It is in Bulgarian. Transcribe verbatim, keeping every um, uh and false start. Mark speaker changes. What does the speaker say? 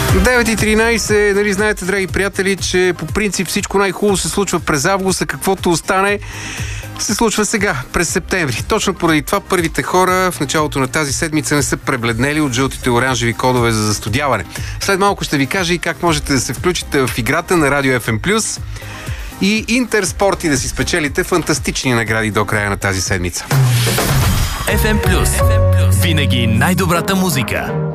Speaker 1: девет и тринайсет, нали знаете, драги приятели, че по принцип всичко най-хубаво се случва през август, а каквото остане се случва сега, през септември. Точно поради това първите хора в началото на тази седмица не са пребледнели от жълтите оранжеви кодове за застудяване. След малко ще ви кажа и как можете да се включите в играта на Радио Еф Ем Плюс и Интерспорт и да си спечелите фантастични награди до края на тази седмица.
Speaker 2: Еф Ем Плюс. Винаги най-добрата музика.